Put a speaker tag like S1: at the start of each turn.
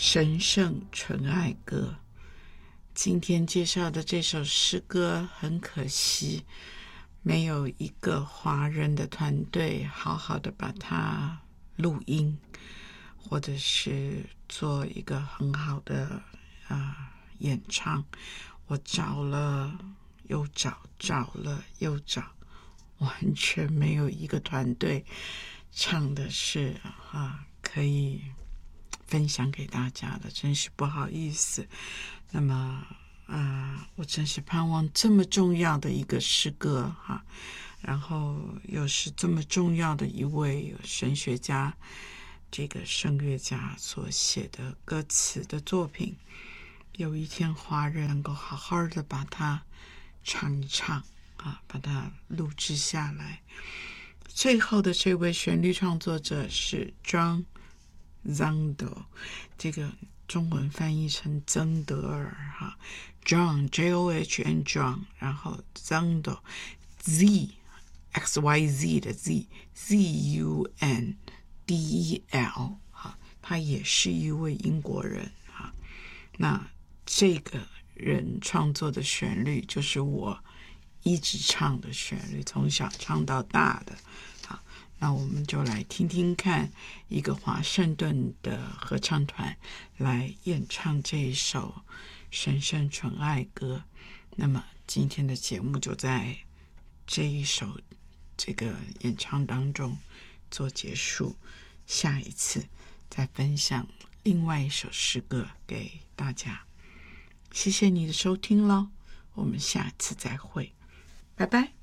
S1: 神圣纯爱歌。今天介绍的这首诗歌很可惜，没有一个华人的团队好好的把它录音，或者是做一个很好的演唱。我找了又找，找了又找，完全没有一个团队唱的是可以分享给大家的，真是不好意思。那么我真是盼望这么重要的一个诗歌然后又是这么重要的一位神学家，这个声乐家所写的歌词的作品，有一天华人能够好好的把它唱一唱把它录制下来。最后的这位旋律创作者是 John Zundel， 这个中文翻译成曾德尔John J-O-H-N John， 然后 Zundel Z XYZ 的 Z Z-U-N-D-E-L 他也是一位英国人那这个人创作的旋律就是我一直唱的旋律，从小唱到大的。那我们就来听听看一个华盛顿的合唱团来演唱这一首神圣纯爱歌。那么今天的节目就在这一首这个演唱当中做结束，下一次再分享另外一首诗歌给大家。谢谢你的收听咯，我们下次再会，拜拜。